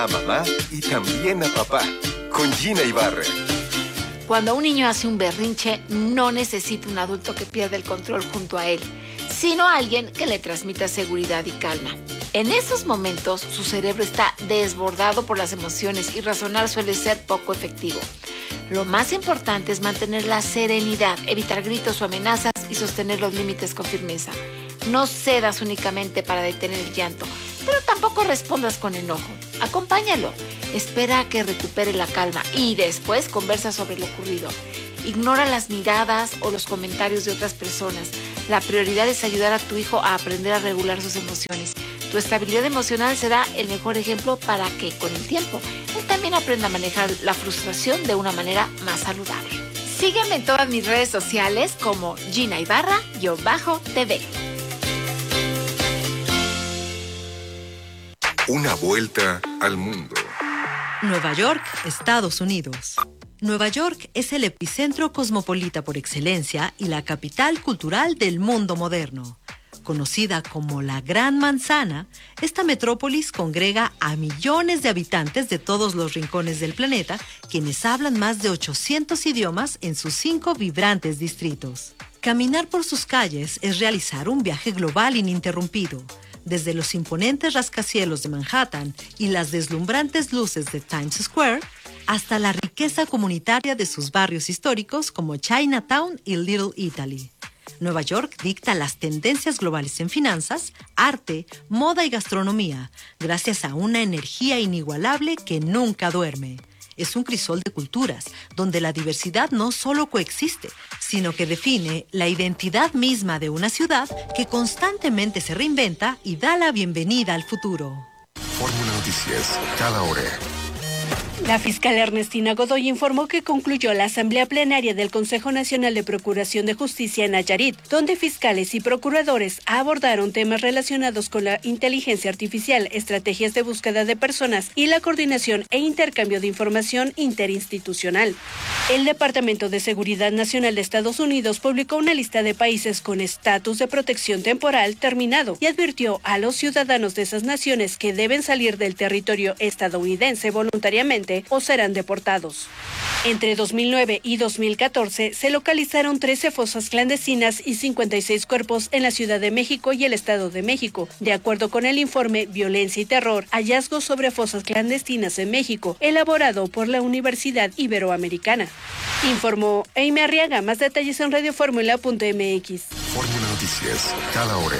a mamá y también a papá. Con Gina Ibarra. Cuando un niño hace un berrinche, no necesita un adulto que pierda el control junto a él, sino alguien que le transmita seguridad y calma. En esos momentos, su cerebro está desbordado por las emociones y razonar suele ser poco efectivo. Lo más importante es mantener la serenidad, evitar gritos o amenazas y sostener los límites con firmeza. No cedas únicamente para detener el llanto, pero tampoco respondas con enojo. Acompáñalo, espera a que recupere la calma y después conversa sobre lo ocurrido. Ignora las miradas o los comentarios de otras personas. La prioridad es ayudar a tu hijo a aprender a regular sus emociones. Tu estabilidad emocional será el mejor ejemplo para que, con el tiempo, él también aprenda a manejar la frustración de una manera más saludable. Sígueme en todas mis redes sociales como Gina Ibarra-TV. Una vuelta al mundo. Nueva York, Estados Unidos. Nueva York es el epicentro cosmopolita por excelencia y la capital cultural del mundo moderno. Conocida como la Gran Manzana, esta metrópolis congrega a millones de habitantes de todos los rincones del planeta, quienes hablan más de 800 idiomas en sus 5 vibrantes distritos. Caminar por sus calles es realizar un viaje global ininterrumpido. Desde los imponentes rascacielos de Manhattan y las deslumbrantes luces de Times Square, hasta la riqueza comunitaria de sus barrios históricos como Chinatown y Little Italy. Nueva York dicta las tendencias globales en finanzas, arte, moda y gastronomía, gracias a una energía inigualable que nunca duerme. Es un crisol de culturas, donde la diversidad no solo coexiste, sino que define la identidad misma de una ciudad que constantemente se reinventa y da la bienvenida al futuro. Fórmula Noticias, cada hora. La fiscal Ernestina Godoy informó que concluyó la asamblea plenaria del Consejo Nacional de Procuración de Justicia en Nayarit, donde fiscales y procuradores abordaron temas relacionados con la inteligencia artificial, estrategias de búsqueda de personas y la coordinación e intercambio de información interinstitucional. El Departamento de Seguridad Nacional de Estados Unidos publicó una lista de países con estatus de protección temporal terminado y advirtió a los ciudadanos de esas naciones que deben salir del territorio estadounidense voluntariamente o serán deportados. Entre 2009 y 2014 se localizaron 13 fosas clandestinas y 56 cuerpos en la Ciudad de México y el Estado de México. De acuerdo con el informe Violencia y Terror, hallazgos sobre fosas clandestinas en México, elaborado por la Universidad Iberoamericana. Informó Eime Arriaga. Más detalles en radioformula.mx. Fórmula Noticias, cada hora.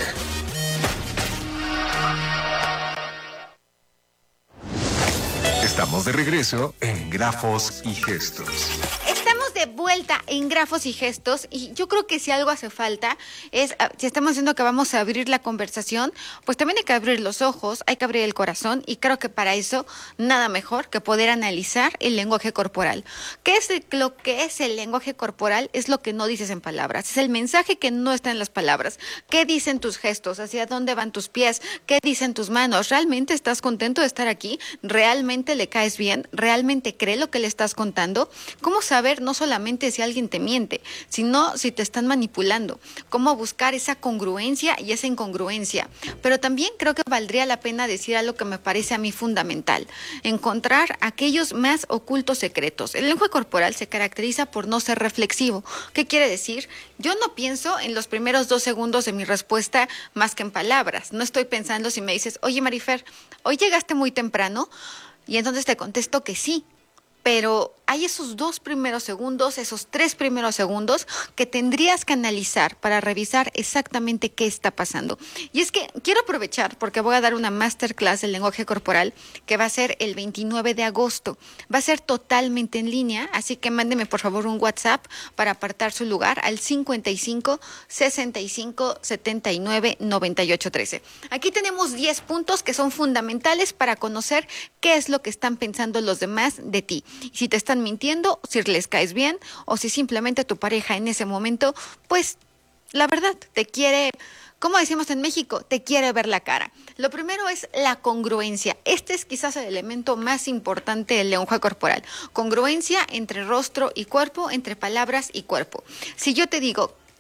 Estamos de regreso en Grafos y Gestos. Estamos de vuelta en Grafos y Gestos y yo creo que si algo hace falta es, si estamos diciendo que vamos a abrir la conversación, pues también hay que abrir los ojos, hay que abrir el corazón y creo que para eso nada mejor que poder analizar el lenguaje corporal. ¿Qué es lo que es el lenguaje corporal? Es lo que no dices en palabras, es el mensaje que no está en las palabras. ¿Qué dicen tus gestos? ¿Hacia dónde van tus pies? ¿Qué dicen tus manos? ¿Realmente estás contento de estar aquí? ¿Realmente le caes bien? ¿Realmente cree lo que le estás contando? ¿Cómo saber no solamente si alguien te miente, sino si te están manipulando? ¿Cómo buscar esa congruencia y esa incongruencia? Pero también creo que valdría la pena decir algo que me parece a mí fundamental: encontrar aquellos más ocultos secretos. El lenguaje corporal se caracteriza por no ser reflexivo. ¿Qué quiere decir? Yo no pienso en los primeros 2 segundos de mi respuesta más que en palabras. No estoy pensando si me dices, oye Marifer, ¿hoy llegaste muy temprano? Y entonces te contesto que sí. Pero hay esos 2 primeros segundos, esos 3 primeros segundos que tendrías que analizar para revisar exactamente qué está pasando. Y es que quiero aprovechar porque voy a dar una masterclass del lenguaje corporal que va a ser el 29 de agosto. Va a ser totalmente en línea, así que mándeme por favor un WhatsApp para apartar su lugar al 55 65 79 98 13. Aquí tenemos 10 puntos que son fundamentales para conocer qué es lo que están pensando los demás de ti. Si te están mintiendo, si les caes bien o si simplemente tu pareja en ese momento, pues la verdad te quiere, como decimos en México, te quiere ver la cara. Lo primero es la congruencia. Este es quizás el elemento más importante del lenguaje corporal. Congruencia entre rostro y cuerpo, entre palabras y cuerpo. Si yo te digo,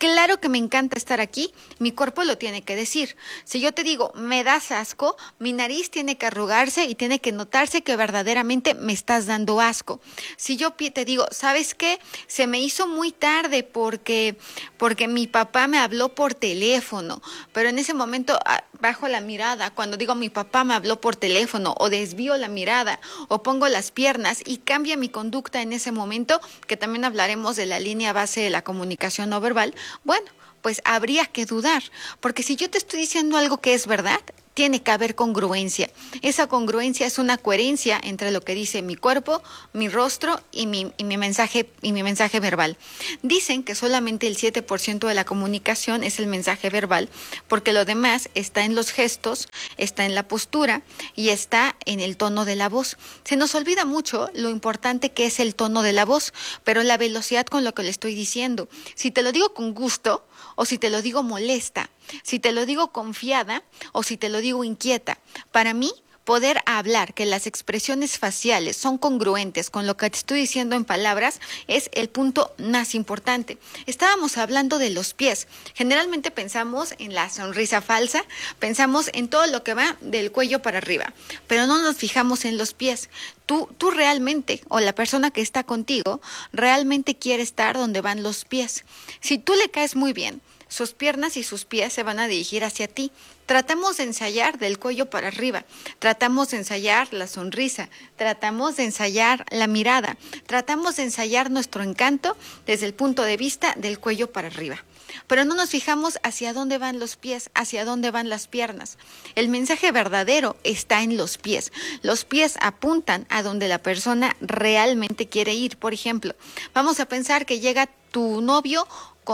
Claro que me encanta estar aquí, mi cuerpo lo tiene que decir. Si yo te digo, me das asco, mi nariz tiene que arrugarse y tiene que notarse que verdaderamente me estás dando asco. Si yo te digo, ¿sabes qué? Se me hizo muy tarde porque mi papá me habló por teléfono, pero en ese momento bajo la mirada, cuando digo mi papá me habló por teléfono, o desvío la mirada, o pongo las piernas y cambia mi conducta en ese momento, que también hablaremos de la línea base de la comunicación no verbal. Bueno, pues habría que dudar, porque si yo te estoy diciendo algo que es verdad, tiene que haber congruencia. Esa congruencia es una coherencia entre lo que dice mi cuerpo, mi rostro y mi mensaje verbal. Dicen que solamente el 7% de la comunicación es el mensaje verbal, porque lo demás está en los gestos, está en la postura y está en el tono de la voz. Se nos olvida mucho lo importante que es el tono de la voz, pero la velocidad con lo que le estoy diciendo. Si te lo digo con gusto o si te lo digo molesta, si te lo digo confiada o si te lo digo inquieta. Para mí, poder hablar que las expresiones faciales son congruentes con lo que te estoy diciendo en palabras es el punto más importante. Estábamos hablando de los pies. Generalmente pensamos en la sonrisa falsa, pensamos en todo lo que va del cuello para arriba, pero no nos fijamos en los pies. Tú realmente, o la persona que está contigo, realmente quiere estar donde van los pies. Si tú le caes muy bien, sus piernas y sus pies se van a dirigir hacia ti. Tratamos de ensayar del cuello para arriba, tratamos de ensayar la sonrisa, tratamos de ensayar la mirada, tratamos de ensayar nuestro encanto desde el punto de vista del cuello para arriba. Pero no nos fijamos hacia dónde van los pies, hacia dónde van las piernas. El mensaje verdadero está en los pies. Los pies apuntan a donde la persona realmente quiere ir. Por ejemplo, vamos a pensar que llega tu novio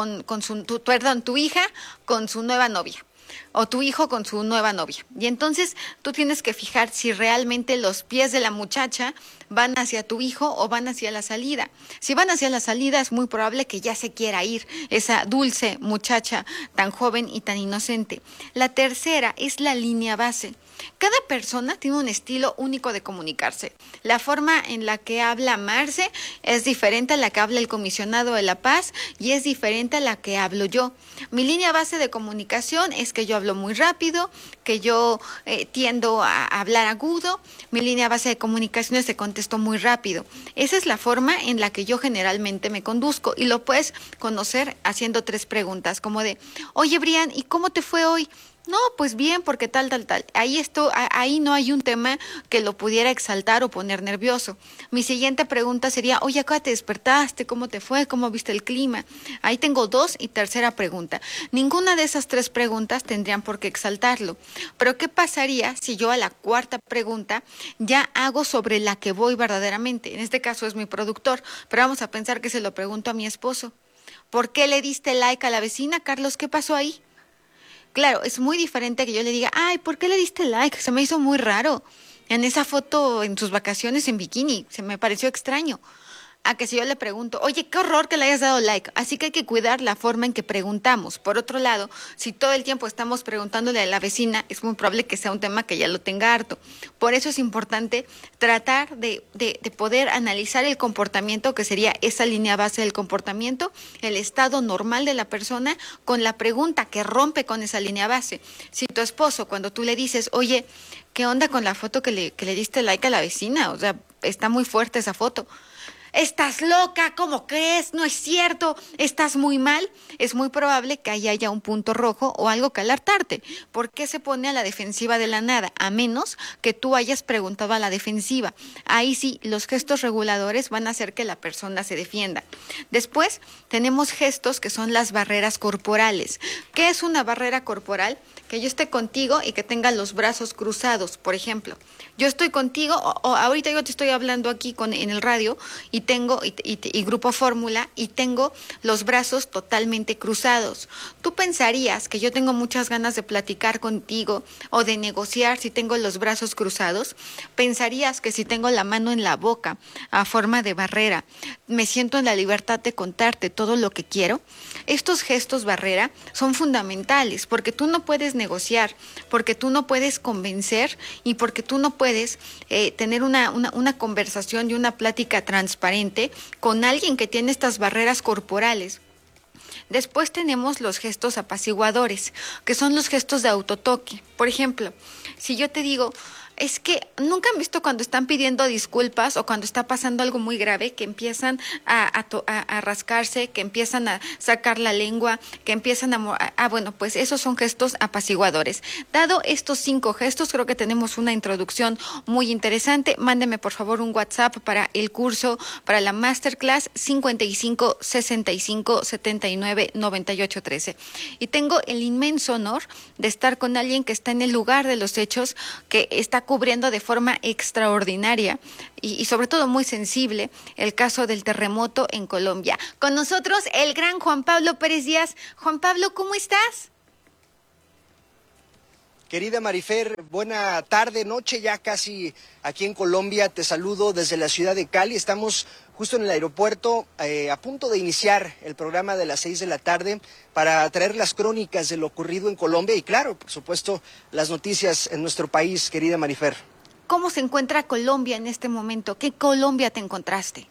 tu hija con su nueva novia, o tu hijo con su nueva novia. Y entonces tú tienes que fijar si realmente los pies de la muchacha van hacia tu hijo o van hacia la salida. Si van hacia la salida, es muy probable que ya se quiera ir esa dulce muchacha tan joven y tan inocente. La tercera es la línea base. Cada persona tiene un estilo único de comunicarse. La forma en la que habla Marce es diferente a la que habla el comisionado de la paz y es diferente a la que hablo yo. Mi línea base de comunicación es que yo hablo muy rápido, que yo tiendo a hablar agudo. Mi línea base de comunicación es que contesto muy rápido. Esa es la forma en la que yo generalmente me conduzco y lo puedes conocer haciendo 3 preguntas, como de, oye Brian, ¿y cómo te fue hoy? No, pues bien, porque tal. Ahí no hay un tema que lo pudiera exaltar o poner nervioso. Mi siguiente pregunta sería, oye, ¿acá te despertaste? ¿Cómo te fue? ¿Cómo viste el clima? Ahí tengo 2 y tercera pregunta. Ninguna de esas 3 preguntas tendrían por qué exaltarlo. Pero ¿qué pasaría si yo a la 4ª pregunta ya hago sobre la que voy verdaderamente? En este caso es mi productor, pero vamos a pensar que se lo pregunto a mi esposo. ¿Por qué le diste like a la vecina, Carlos? ¿Qué pasó ahí? Claro, es muy diferente que yo le diga, ay, ¿por qué le diste like? Se me hizo muy raro en esa foto en sus vacaciones en bikini, se me pareció extraño. A que si yo le pregunto, oye, qué horror que le hayas dado like. Así que hay que cuidar la forma en que preguntamos. Por otro lado, si todo el tiempo estamos preguntándole a la vecina, es muy probable que sea un tema que ya lo tenga harto. Por eso es importante tratar de poder analizar el comportamiento, que sería esa línea base del comportamiento, el estado normal de la persona, con la pregunta que rompe con esa línea base. Si tu esposo, cuando tú le dices, oye, ¿qué onda con la foto que le diste like a la vecina? O sea, está muy fuerte esa foto. ¿Estás loca? ¿Cómo crees? No es cierto. ¿Estás muy mal? Es muy probable que ahí haya un punto rojo o algo que alertarte. ¿Por qué se pone a la defensiva de la nada? A menos que tú hayas preguntado a la defensiva. Ahí sí, los gestos reguladores van a hacer que la persona se defienda. Después tenemos gestos que son las barreras corporales. ¿Qué es una barrera corporal? Que yo esté contigo y que tenga los brazos cruzados, por ejemplo. Yo estoy contigo, o ahorita yo te estoy hablando aquí en el radio y tengo y Grupo Fórmula y tengo los brazos totalmente cruzados. Tú pensarías que yo tengo muchas ganas de platicar contigo o de negociar si tengo los brazos cruzados. Pensarías que si tengo la mano en la boca a forma de barrera, me siento en la libertad de contarte todo lo que quiero. Estos gestos barrera son fundamentales porque tú no puedes negociar, porque tú no puedes convencer y porque tú no puedes tener una conversación y una plática transparente con alguien que tiene estas barreras corporales. Después tenemos los gestos apaciguadores, que son los gestos de autotoque. Por ejemplo, si yo te digo, es que nunca han visto cuando están pidiendo disculpas o cuando está pasando algo muy grave, que empiezan a rascarse, que empiezan a sacar la lengua, que empiezan bueno, pues esos son gestos apaciguadores. Dado estos 5 gestos, creo que tenemos una introducción muy interesante. Mándeme por favor un WhatsApp para el curso, para la Masterclass 55 65 79 98 13. Y tengo el inmenso honor de estar con alguien que está en el lugar de los hechos, que está cubriendo de forma extraordinaria y sobre todo muy sensible el caso del terremoto en Colombia. Con nosotros el gran Juan Pablo Pérez Díaz. Juan Pablo, ¿cómo estás? Querida Marifer, buena tarde, noche ya casi aquí en Colombia. Te saludo desde la ciudad de Cali. Estamos justo en el aeropuerto, a punto de iniciar el programa de las 6 de la tarde para traer las crónicas de lo ocurrido en Colombia y, claro, por supuesto, las noticias en nuestro país, querida Marifer. ¿Cómo se encuentra Colombia en este momento? ¿Qué Colombia te encontraste?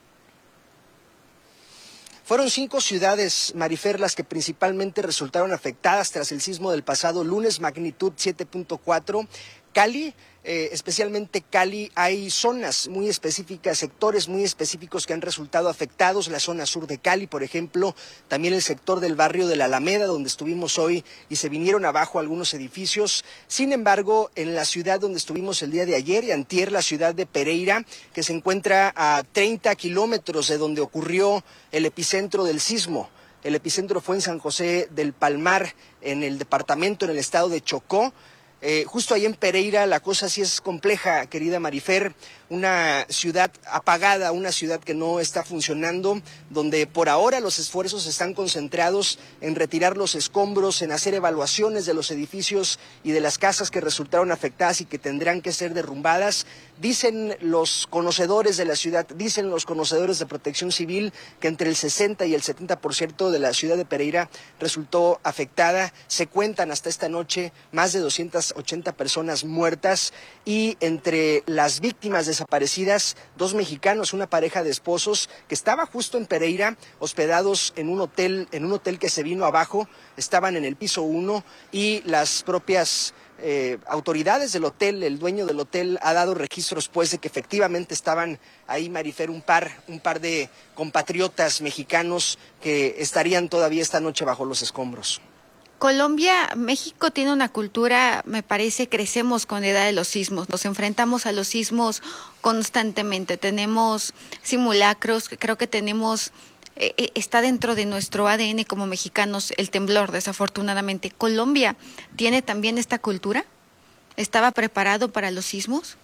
Fueron 5 ciudades, Marifer, las que principalmente resultaron afectadas tras el sismo del pasado lunes, magnitud 7.4. Cali, especialmente Cali, hay zonas muy específicas, sectores muy específicos que han resultado afectados. La zona sur de Cali, por ejemplo, también el sector del barrio de la Alameda, donde estuvimos hoy y se vinieron abajo algunos edificios. Sin embargo, en la ciudad donde estuvimos el día de ayer y antier, la ciudad de Pereira, que se encuentra a 30 kilómetros de donde ocurrió el epicentro del sismo. El epicentro fue en San José del Palmar, en el departamento, en el estado de Chocó. Justo ahí en Pereira la cosa sí es compleja, querida Marifer, una ciudad apagada, una ciudad que no está funcionando, donde por ahora los esfuerzos están concentrados en retirar los escombros, en hacer evaluaciones de los edificios y de las casas que resultaron afectadas y que tendrán que ser derrumbadas. Dicen los conocedores de la ciudad, dicen los conocedores de Protección Civil que entre el 60 y el 70% de la ciudad de Pereira resultó afectada. Se cuentan hasta esta noche más de 280 personas muertas y entre las víctimas desaparecidas, 2 mexicanos, una pareja de esposos que estaba justo en Pereira, hospedados en un hotel que se vino abajo, estaban en el piso 1 y las propias autoridades del hotel, el dueño del hotel ha dado registros pues de que efectivamente estaban ahí, Marifer, un par de compatriotas mexicanos que estarían todavía esta noche bajo los escombros. Colombia, México tiene una cultura, me parece, crecemos con la edad de los sismos, nos enfrentamos a los sismos constantemente, tenemos simulacros, creo que tenemos, está dentro de nuestro ADN como mexicanos el temblor, desafortunadamente. ¿Colombia tiene también esta cultura? ¿Estaba preparado para los sismos?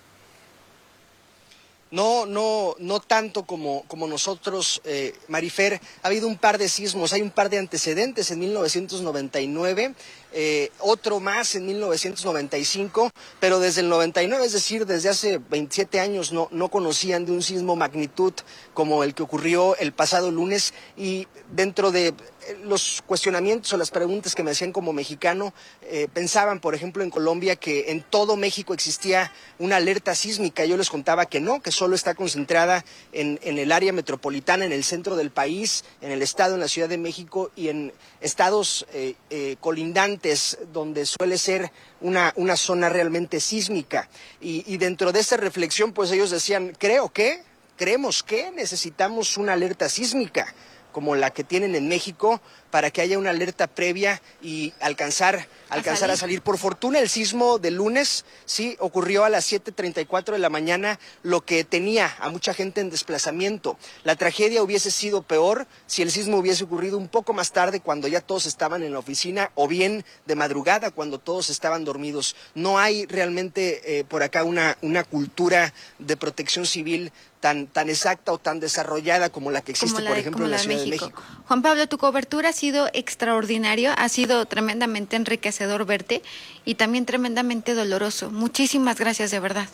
No tanto como nosotros, Marifer. Ha habido un par de sismos, hay un par de antecedentes en 1999, otro más en 1995, pero desde el 99, es decir, desde hace 27 años no conocían de un sismo magnitud como el que ocurrió el pasado lunes. Y dentro de los cuestionamientos o las preguntas que me hacían como mexicano, pensaban, por ejemplo, en Colombia que en todo México existía una alerta sísmica. Yo les contaba que no, que solo está concentrada en el área metropolitana, en el centro del país, en el estado, en la Ciudad de México y en estados colindantes donde suele ser una zona realmente sísmica. Y dentro de esta reflexión, pues ellos decían, creemos que necesitamos una alerta sísmica como la que tienen en México para que haya una alerta previa y alcanzar a salir. Por fortuna el sismo del lunes sí ocurrió a las 7:34 de la mañana, lo que tenía a mucha gente en desplazamiento. La tragedia hubiese sido peor si el sismo hubiese ocurrido un poco más tarde, cuando ya todos estaban en la oficina, o bien de madrugada cuando todos estaban dormidos. No hay realmente por acá una cultura de protección civil tan exacta o tan desarrollada como la que existe, por ejemplo, en la Ciudad de México. Juan Pablo, tu cobertura ha sido extraordinario, ha sido tremendamente enriquecedor verte y también tremendamente doloroso. Muchísimas gracias, de verdad.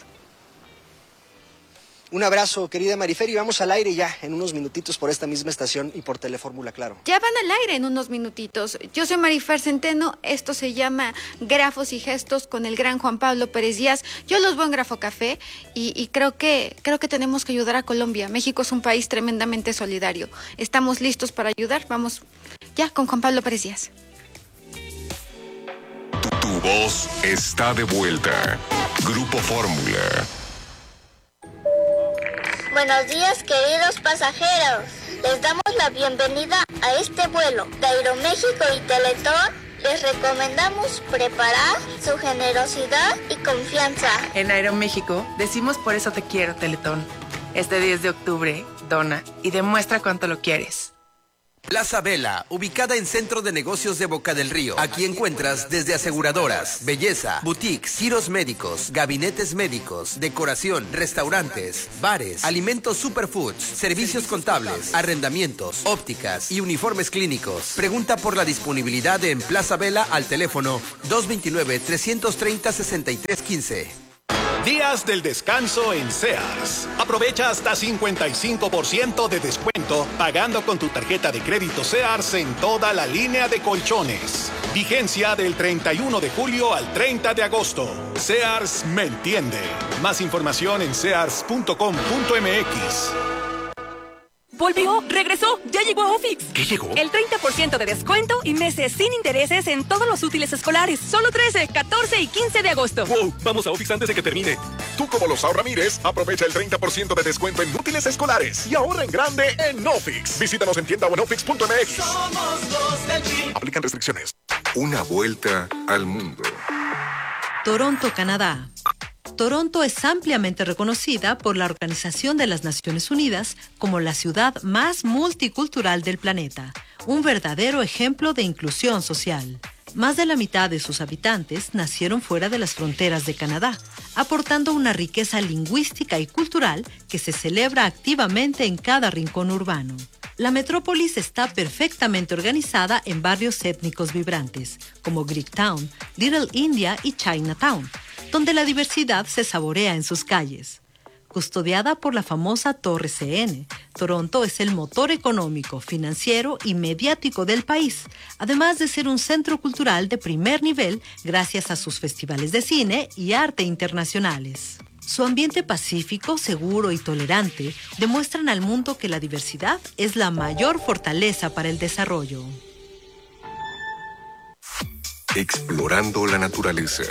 Un abrazo, querida Marifer, y vamos al aire ya en unos minutitos por esta misma estación y por Telefórmula, claro. Ya van al aire en unos minutitos. Yo soy Marifer Centeno, esto se llama Grafos y Gestos con el gran Juan Pablo Pérez Díaz. Yo los veo en Grafo Café y creo que tenemos que ayudar a Colombia. México es un país tremendamente solidario. Estamos listos para ayudar, vamos Ya, con Juan Pablo Pérez Díaz. Tu voz está de vuelta. Grupo Fórmula. Buenos días, queridos pasajeros. Les damos la bienvenida a este vuelo de Aeroméxico y Teletón. Les recomendamos preparar su generosidad y confianza. En Aeroméxico decimos por eso te quiero, Teletón. Este 10 de octubre, dona y demuestra cuánto lo quieres. Plaza Vela, ubicada en Centro de Negocios de Boca del Río. Aquí encuentras desde aseguradoras, belleza, boutiques, giros médicos, gabinetes médicos, decoración, restaurantes, bares, alimentos superfoods, servicios contables, arrendamientos, ópticas y uniformes clínicos. Pregunta por la disponibilidad en Plaza Vela al teléfono 229-330-6315. Días del descanso en Sears. Aprovecha hasta 55% de descuento pagando con tu tarjeta de crédito Sears en toda la línea de colchones. Vigencia del 31 de julio al 30 de agosto. Sears me entiende. Más información en sears.com.mx. Volvió, regresó, ya llegó a Ofix. ¿Qué llegó? El 30% de descuento y meses sin intereses en todos los útiles escolares. Solo 13, 14 y 15 de agosto. ¡Wow! Vamos a Ofix antes de que termine. Tú, como los Ramírez, aprovecha el 30% de descuento en útiles escolares y ahorra en grande en Ofix. Visítanos en tienda o en ofix.mx. Somos los del Chip. Aplican restricciones. Una vuelta al mundo. Toronto, Canadá. Toronto es ampliamente reconocida por la Organización de las Naciones Unidas como la ciudad más multicultural del planeta, un verdadero ejemplo de inclusión social. Más de la mitad de sus habitantes nacieron fuera de las fronteras de Canadá, aportando una riqueza lingüística y cultural que se celebra activamente en cada rincón urbano. La metrópolis está perfectamente organizada en barrios étnicos vibrantes, como Greektown, Little India y Chinatown, donde la diversidad se saborea en sus calles. Custodiada por la famosa Torre CN, Toronto es el motor económico, financiero y mediático del país, además de ser un centro cultural de primer nivel gracias a sus festivales de cine y arte internacionales. Su ambiente pacífico, seguro y tolerante demuestran al mundo que la diversidad es la mayor fortaleza para el desarrollo. Explorando la naturaleza.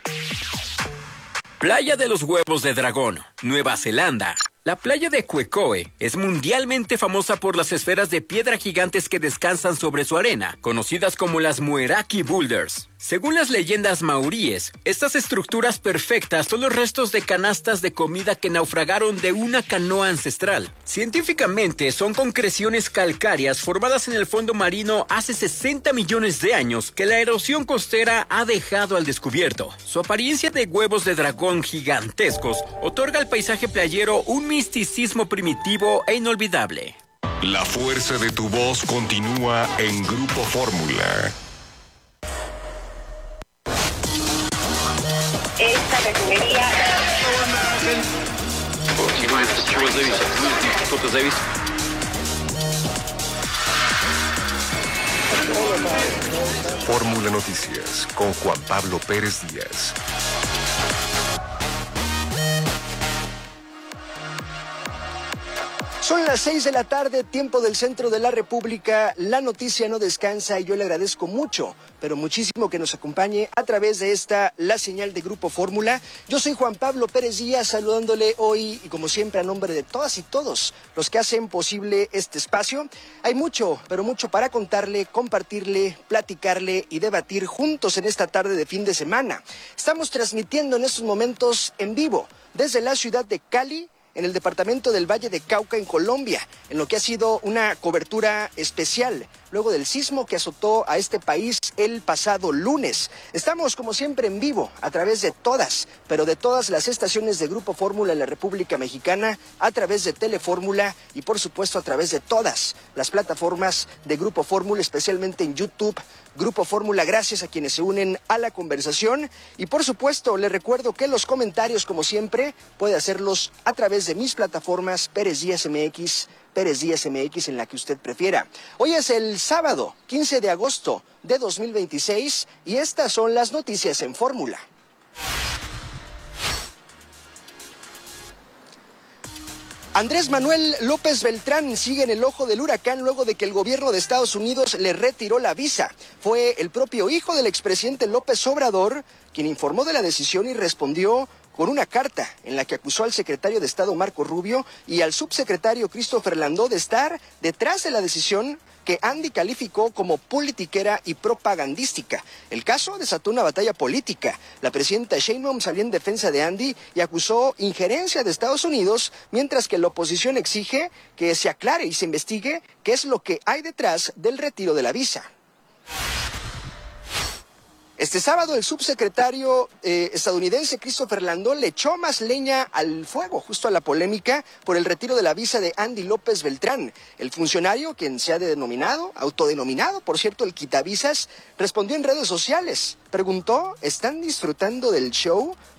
Playa de los Huevos de Dragón, Nueva Zelanda. La playa de Quecoe es mundialmente famosa por las esferas de piedra gigantes que descansan sobre su arena, conocidas como las Mueraki Boulders. Según las leyendas maoríes, estas estructuras perfectas son los restos de canastas de comida que naufragaron de una canoa ancestral. Científicamente, son concreciones calcáreas formadas en el fondo marino hace 60 millones de años que la erosión costera ha dejado al descubierto. Su apariencia de huevos de dragón gigantescos otorga al paisaje playero un misticismo primitivo e inolvidable. La fuerza de tu voz continúa en Grupo Fórmula. Esta refinería... Fórmula Noticias con Juan Pablo Pérez Díaz. Son las 6 de la tarde, tiempo del centro de la República. La noticia no descansa y yo le agradezco mucho, pero muchísimo que nos acompañe a través de esta, la señal de Grupo Fórmula. Yo soy Juan Pablo Pérez Díaz, saludándole hoy y como siempre a nombre de todas y todos los que hacen posible este espacio. Hay mucho, pero mucho para contarle, compartirle, platicarle y debatir juntos en esta tarde de fin de semana. Estamos transmitiendo en estos momentos en vivo desde la ciudad de Cali, en el departamento del Valle de Cauca, en Colombia, en lo que ha sido una cobertura especial luego del sismo que azotó a este país el pasado lunes. Estamos, como siempre, en vivo a través de todas, pero de todas las estaciones de Grupo Fórmula en la República Mexicana, a través de Telefórmula y, por supuesto, a través de todas las plataformas de Grupo Fórmula, especialmente en YouTube. Grupo Fórmula, gracias a quienes se unen a la conversación. Y, por supuesto, les recuerdo que los comentarios, como siempre, puede hacerlos a través de mis plataformas Pérez Díaz MX, en la que usted prefiera. Hoy es el sábado, 15 de agosto de 2026 y estas son las noticias en Fórmula. Andrés Manuel López Beltrán sigue en el ojo del huracán luego de que el gobierno de Estados Unidos le retiró la visa. Fue el propio hijo del expresidente López Obrador quien informó de la decisión y respondió con una carta en la que acusó al secretario de Estado Marco Rubio y al subsecretario Christopher Landó de estar detrás de la decisión que Andy calificó como politiquera y propagandística. El caso desató una batalla política. La presidenta Sheinbaum salió en defensa de Andy y acusó injerencia de Estados Unidos, mientras que la oposición exige que se aclare y se investigue qué es lo que hay detrás del retiro de la visa. Este sábado el subsecretario estadounidense Christopher Landó le echó más leña al fuego, justo a la polémica por el retiro de la visa de Andy López Beltrán. El funcionario, quien se ha autodenominado, por cierto, el quitavisas, respondió en redes sociales. Preguntó, ¿están disfrutando del show?